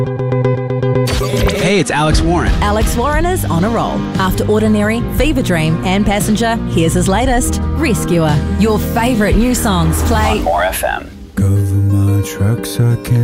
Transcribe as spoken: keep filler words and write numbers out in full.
Hey, it's Alex Warren. Alex Warren is on a roll. After Ordinary, Fever Dream and Passenger, here's his latest, Rescuer. Your favourite new songs play on More F M. Cover my tracks, I can